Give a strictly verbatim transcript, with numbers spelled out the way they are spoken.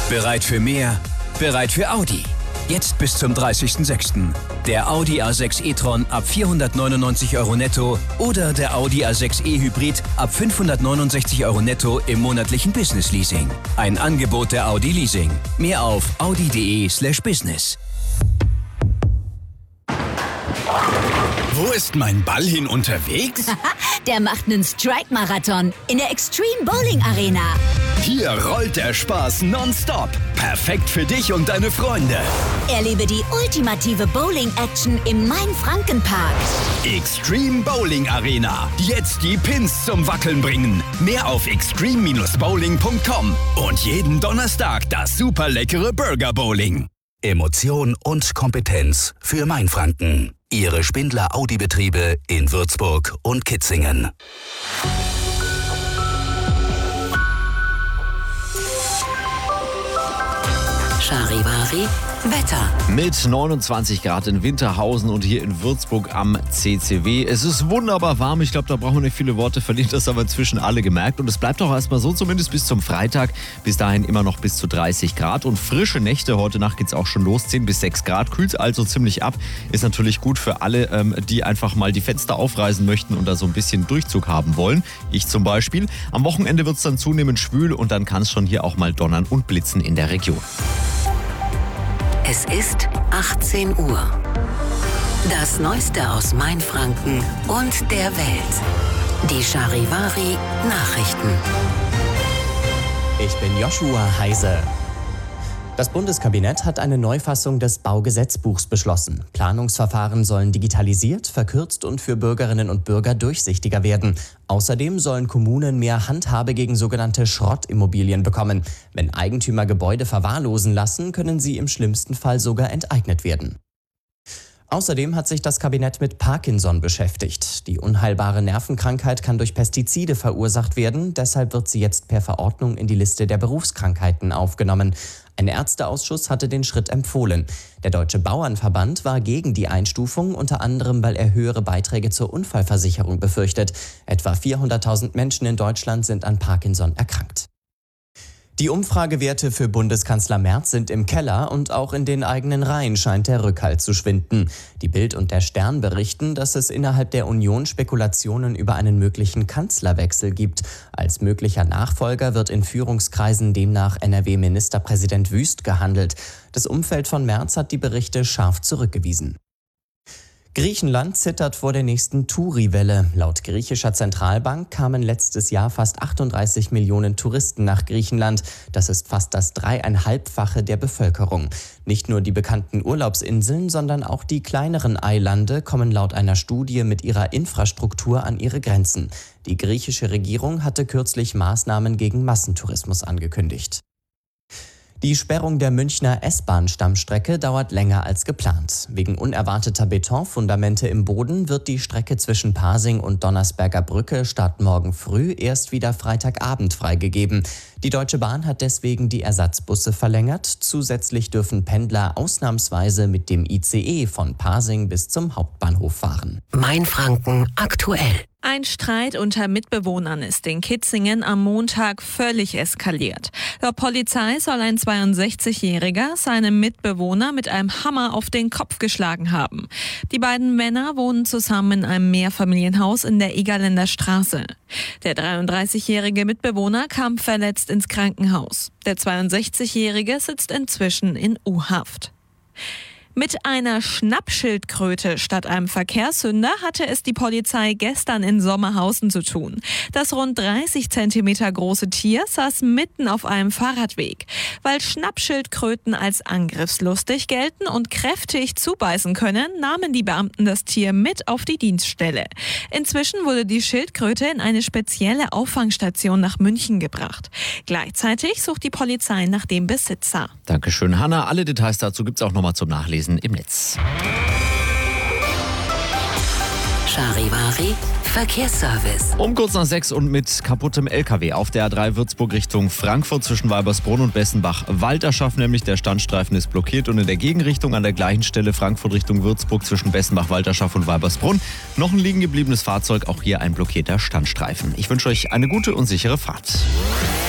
Bereit für mehr? Bereit für Audi. Jetzt bis zum dreißigsten sechsten Der Audi A sechs e-tron ab vierhundertneunundneunzig Euro netto oder der Audi A sechs e-Hybrid ab fünfhundertneunundsechzig Euro netto im monatlichen Business-Leasing. Ein Angebot der Audi Leasing. Mehr auf audi.de slash business. Wo ist mein Ball hin unterwegs? Der macht einen Strike-Marathon in der Extreme Bowling Arena. Hier rollt der Spaß nonstop. Perfekt für dich und deine Freunde. Erlebe die ultimative Bowling-Action im Main-Franken-Park. Extreme Bowling Arena. Jetzt die Pins zum Wackeln bringen. Mehr auf extreme Bindestrich bowling punkt com. Und jeden Donnerstag das super leckere Burger Bowling. Emotion und Kompetenz für Mainfranken. Ihre Spindler Audi-Betriebe in Würzburg und Kitzingen. Charivari Wetter. Mit neunundzwanzig Grad in Winterhausen und hier in Würzburg am C C W. Es ist wunderbar warm. Ich glaube, da brauchen wir nicht viele Worte verlieren. Das haben wir inzwischen alle gemerkt. Und es bleibt auch erstmal so, zumindest bis zum Freitag. Bis dahin immer noch bis zu dreißig Grad. Und frische Nächte. Heute Nacht geht es auch schon los. zehn bis sechs Grad. Kühlt also ziemlich ab. Ist natürlich gut für alle, ähm, die einfach mal die Fenster aufreißen möchten und da so ein bisschen Durchzug haben wollen. Ich zum Beispiel. Am Wochenende wird es dann zunehmend schwül und dann kann es schon hier auch mal donnern und blitzen in der Region. Es ist achtzehn Uhr. Das Neueste aus Mainfranken und der Welt. Die Charivari Nachrichten. Ich bin Joshua Heise. Das Bundeskabinett hat eine Neufassung des Baugesetzbuchs beschlossen. Planungsverfahren sollen digitalisiert, verkürzt und für Bürgerinnen und Bürger durchsichtiger werden. Außerdem sollen Kommunen mehr Handhabe gegen sogenannte Schrottimmobilien bekommen. Wenn Eigentümer Gebäude verwahrlosen lassen, können sie im schlimmsten Fall sogar enteignet werden. Außerdem hat sich das Kabinett mit Parkinson beschäftigt. Die unheilbare Nervenkrankheit kann durch Pestizide verursacht werden. Deshalb wird sie jetzt per Verordnung in die Liste der Berufskrankheiten aufgenommen. Ein Ärzteausschuss hatte den Schritt empfohlen. Der Deutsche Bauernverband war gegen die Einstufung, unter anderem, weil er höhere Beiträge zur Unfallversicherung befürchtet. Etwa vierhunderttausend Menschen in Deutschland sind an Parkinson erkrankt. Die Umfragewerte für Bundeskanzler Merz sind im Keller und auch in den eigenen Reihen scheint der Rückhalt zu schwinden. Die Bild und der Stern berichten, dass es innerhalb der Union Spekulationen über einen möglichen Kanzlerwechsel gibt. Als möglicher Nachfolger wird in Führungskreisen demnach N R W-Ministerpräsident Wüst gehandelt. Das Umfeld von Merz hat die Berichte scharf zurückgewiesen. Griechenland zittert vor der nächsten Touri-Welle. Laut griechischer Zentralbank kamen letztes Jahr fast achtunddreißig Millionen Touristen nach Griechenland. Das ist fast das dreieinhalbfache der Bevölkerung. Nicht nur die bekannten Urlaubsinseln, sondern auch die kleineren Eilande kommen laut einer Studie mit ihrer Infrastruktur an ihre Grenzen. Die griechische Regierung hatte kürzlich Maßnahmen gegen Massentourismus angekündigt. Die Sperrung der Münchner S-Bahn-Stammstrecke dauert länger als geplant. Wegen unerwarteter Betonfundamente im Boden wird die Strecke zwischen Pasing und Donnersberger Brücke statt morgen früh erst wieder Freitagabend freigegeben. Die Deutsche Bahn hat deswegen die Ersatzbusse verlängert. Zusätzlich dürfen Pendler ausnahmsweise mit dem I C E von Pasing bis zum Hauptbahnhof fahren. Mainfranken aktuell. Ein Streit unter Mitbewohnern ist in Kitzingen am Montag völlig eskaliert. Laut Polizei soll ein zweiundsechzigjähriger seinem Mitbewohner mit einem Hammer auf den Kopf geschlagen haben. Die beiden Männer wohnen zusammen in einem Mehrfamilienhaus in der Egerländer Straße. Der dreiunddreißigjährige Mitbewohner kam verletzt ins Krankenhaus. Der zweiundsechzigjährige sitzt inzwischen in U-Haft. Mit einer Schnappschildkröte statt einem Verkehrssünder hatte es die Polizei gestern in Sommerhausen zu tun. Das rund dreißig Zentimeter große Tier saß mitten auf einem Fahrradweg. Weil Schnappschildkröten als angriffslustig gelten und kräftig zubeißen können, nahmen die Beamten das Tier mit auf die Dienststelle. Inzwischen wurde die Schildkröte in eine spezielle Auffangstation nach München gebracht. Gleichzeitig sucht die Polizei nach dem Besitzer. Dankeschön, Hanna. Alle Details dazu gibt's auch nochmal zum Nachlesen im Netz. Charivari Verkehrsservice. Um kurz nach sechs und mit kaputtem L K W auf der A drei Würzburg Richtung Frankfurt zwischen Weibersbrunn und Bessenbach-Walterschaft, nämlich der Standstreifen ist blockiert und in der Gegenrichtung an der gleichen Stelle Frankfurt Richtung Würzburg zwischen Bessenbach-Walterschaft und Weibersbrunn noch ein liegen gebliebenes Fahrzeug, auch hier ein blockierter Standstreifen. Ich wünsche euch eine gute und sichere Fahrt.